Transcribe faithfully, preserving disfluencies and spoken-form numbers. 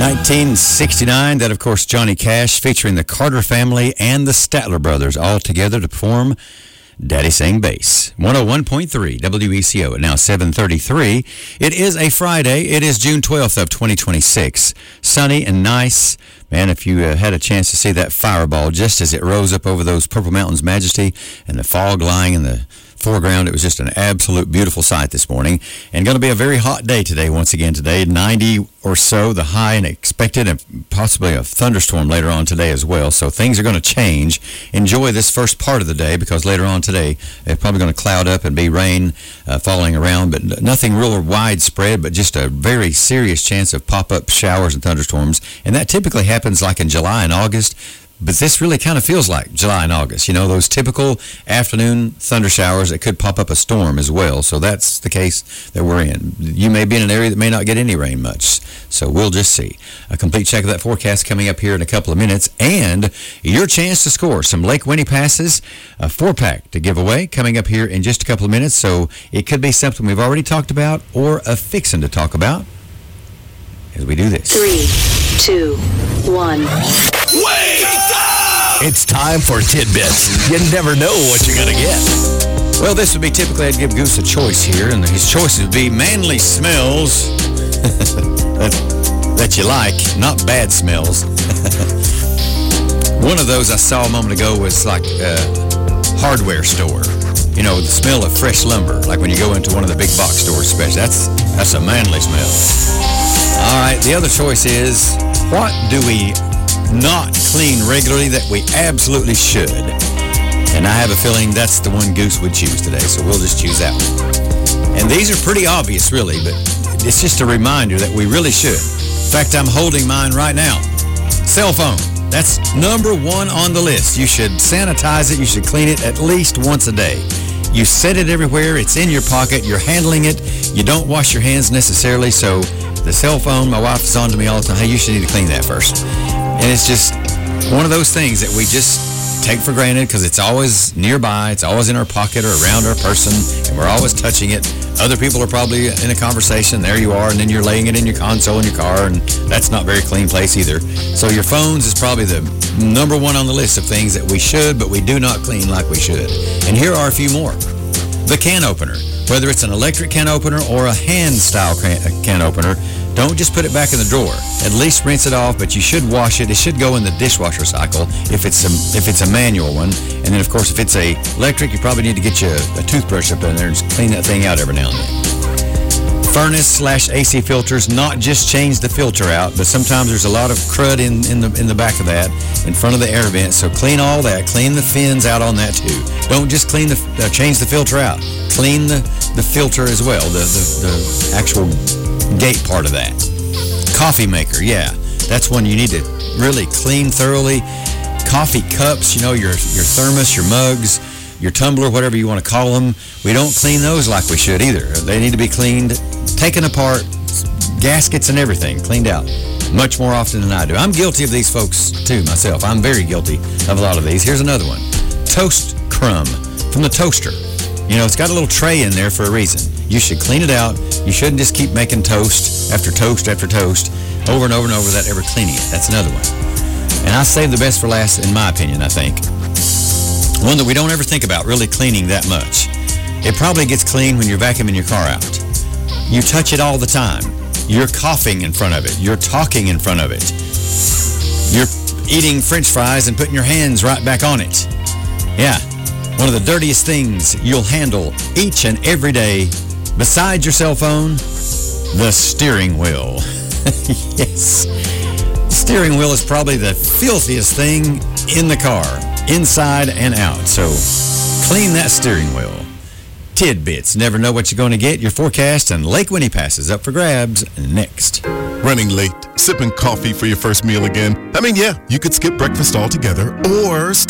nineteen sixty-nine, that of course Johnny Cash, featuring the Carter family and the Statler brothers all together to perform Daddy Sang Bass. one oh one point three W E C O, now seven thirty-three. It is a Friday. It is June twelfth of twenty twenty-six. Sunny and nice. Man, if you uh, had a chance to see that fireball just as it rose up over those Purple Mountains, Majesty, and the fog lying in the foreground, it was just an absolute beautiful sight this morning. And going to be a very hot day today, once again today. ninety or so, the high, and expected, and possibly a thunderstorm later on today as well. So things are going to change. Enjoy this first part of the day, because later on today, it's probably going to cloud up and be rain uh, falling around, but nothing real widespread, but just a very serious chance of pop-up showers and thunderstorms. And that typically happens like in July and August. But this really kind of feels like July and August, you know, those typical afternoon thunder showers that could pop up a storm as well. So that's the case that we're in. You may be in an area that may not get any rain much, so we'll just see. A complete check of that forecast coming up here in a couple of minutes, and your chance to score some Lake Winnie passes, a four-pack to give away coming up here in just a couple of minutes. So it could be something we've already talked about or a fixin' to talk about as we do this. Three, two, one. Wake up! It's time for Tidbits. You never know what you're going to get. Well, this would be typically, I'd give Goose a choice here, and his choices would be manly smells that, that you like, not bad smells. One of those I saw a moment ago was like a hardware store. You know, the smell of fresh lumber, like when you go into one of the big box stores especially. That's, that's a manly smell. All right, the other choice is, what do we not clean regularly that we absolutely should? And I have a feeling that's the one Goose would choose today, so we'll just choose that one. And these are pretty obvious, really, but it's just a reminder that we really should. In fact, I'm holding mine right now. Cell phone. That's number one on the list. You should sanitize it. You should clean it at least once a day. You set it everywhere. It's in your pocket. You're handling it. You don't wash your hands necessarily, so the cell phone, my wife is on to me all the time, hey, you should need to clean that first. And it's just one of those things that we just take for granted because it's always nearby, it's always in our pocket or around our person, and we're always touching it. Other people are probably in a conversation, there you are, and then you're laying it in your console in your car, and that's not a very clean place either. So your phones is probably the number one on the list of things that we should, but we do not clean like we should. And here are a few more. The can opener. Whether it's an electric can opener or a hand-style can, can opener, don't just put it back in the drawer. At least rinse it off, but you should wash it. It should go in the dishwasher cycle if it's a, if it's a manual one. And then, of course, if it's a electric, you probably need to get you a, a toothbrush up in there and clean that thing out every now and then. Furnace slash A C filters, not just change the filter out, but sometimes there's a lot of crud in, in the in the back of that, in front of the air vent. So clean all that. Clean the fins out on that too. Don't just clean the uh, change the filter out. Clean the, the filter as well, the, the, the actual gate part of that. Coffee maker, yeah. That's one you need to really clean thoroughly. Coffee cups, you know, your your thermos, your mugs, your tumbler, whatever you want to call them. We don't clean those like we should either. They need to be cleaned, taken apart, gaskets and everything cleaned out much more often than I do. I'm guilty of these folks too myself. I'm very guilty of a lot of these. Here's another one. Toast crumb from the toaster. You know, it's got a little tray in there for a reason. You should clean it out. You shouldn't just keep making toast after toast after toast over and over and over without ever cleaning it. That's another one. And I save the best for last, in my opinion, I think. One that we don't ever think about really cleaning that much. It probably gets clean when you're vacuuming your car out. You touch it all the time. You're coughing in front of it. You're talking in front of it. You're eating French fries and putting your hands right back on it. Yeah. One of the dirtiest things you'll handle each and every day, besides your cell phone, the steering wheel. Yes. The steering wheel is probably the filthiest thing in the car, inside and out. So clean that steering wheel. Tidbits. Never know what you're going to get. Your forecast and Lake Winnie passes up for grabs next. Running late, sipping coffee for your first meal again. I mean, yeah, you could skip breakfast altogether or